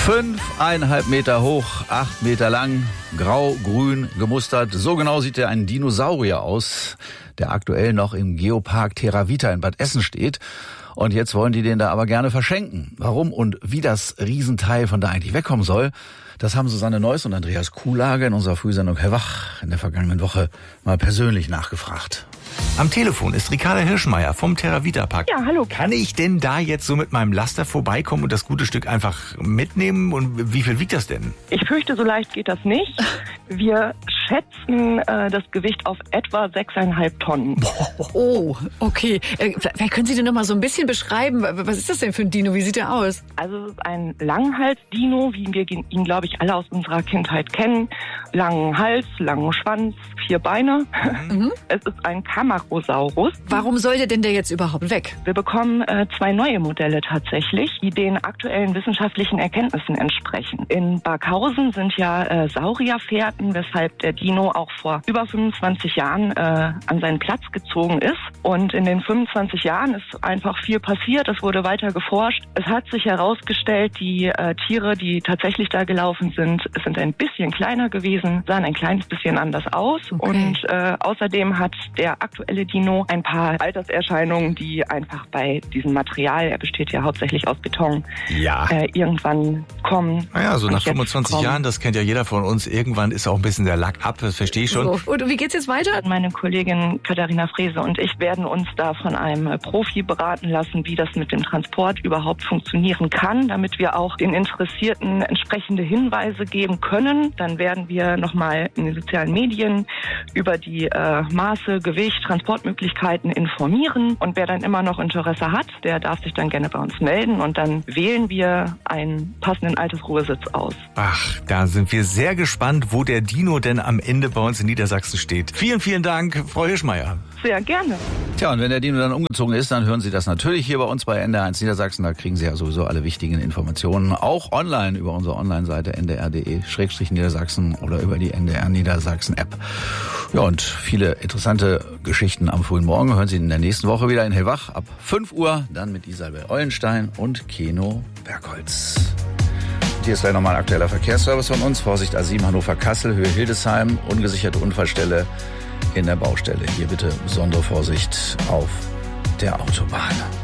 5,5 Meter hoch, 8 Meter lang, grau-grün gemustert. So genau sieht ein Dinosaurier aus, der aktuell noch im Geopark Terravita in Bad Essen steht. Und jetzt wollen die den da aber gerne verschenken. Warum und wie das Riesenteil von da eigentlich wegkommen soll, das haben Susanne Neuss und Andreas Kuhlage in unserer Frühsendung Hellwach in der vergangenen Woche mal persönlich nachgefragt. Am Telefon ist Ricarda Hirschmeier vom Terravita Park. Ja, hallo. Kann ich denn da jetzt so mit meinem Laster vorbeikommen und das gute Stück einfach mitnehmen? Und wie viel wiegt das denn? Ich fürchte, so leicht geht das nicht. Wir schätzen das Gewicht auf etwa 6,5 Tonnen. Oh, okay. Vielleicht können Sie denn noch mal so ein bisschen beschreiben, was ist das denn für ein Dino? Wie sieht der aus? Also es ist ein Langhals-Dino, wie wir ihn, glaube ich, alle aus unserer Kindheit kennen. Langen Hals, langen Schwanz, 4 Beine. Mhm. Es ist ein Camarasaurus. Warum sollte denn der jetzt überhaupt weg? Wir bekommen 2 neue Modelle tatsächlich, die den aktuellen wissenschaftlichen Erkenntnissen entsprechen. In Barkhausen sind ja Saurierfährten, weshalb der Dino auch vor über 25 Jahren an seinen Platz gezogen ist. Und in den 25 Jahren ist einfach viel passiert. Es wurde weiter geforscht. Es hat sich herausgestellt, die Tiere, die tatsächlich da gelaufen sind ein bisschen kleiner gewesen, sahen ein kleines bisschen anders aus. Okay. Und außerdem hat der aktuelle Dino ein paar Alterserscheinungen, die einfach bei diesem Material, er besteht ja hauptsächlich aus Beton, irgendwann kommen. Naja, so nach 25 Jahren, das kennt ja jeder von uns, irgendwann ist auch ein bisschen der Lack ab, das verstehe ich schon. So. Und wie geht's jetzt weiter? Meine Kollegin Katharina Frese und ich werden uns da von einem Profi beraten lassen, wie das mit dem Transport überhaupt funktionieren kann, damit wir auch den Interessierten entsprechende Hinweise geben können. Dann werden wir nochmal in den sozialen Medien über die Maße, Gewicht, Transportmöglichkeiten informieren. Und wer dann immer noch Interesse hat, der darf sich dann gerne bei uns melden und dann wählen wir einen passenden Altersruhesitz aus. Ach, da sind wir sehr gespannt, wo der Dino denn am Ende bei uns in Niedersachsen steht. Vielen, vielen Dank, Frau Hirschmeier. Sehr gerne. Tja, und wenn der Dino dann umgezogen ist, dann hören Sie das natürlich hier bei uns bei NDR1 Niedersachsen. Da kriegen Sie ja sowieso alle wichtigen Informationen, auch online über unsere Online-Seite ndr.de/Niedersachsen oder über die NDR Niedersachsen-App. Ja, und viele interessante Geschichten am frühen Morgen hören Sie in der nächsten Woche wieder in Hellwach ab 5 Uhr, dann mit Isabel Eulenstein und Keno Bergholz. Hier ist gleich nochmal ein aktueller Verkehrsservice von uns. Vorsicht A7 Hannover-Kassel, Höhe Hildesheim, ungesicherte Unfallstelle in der Baustelle. Hier bitte besondere Vorsicht auf der Autobahn.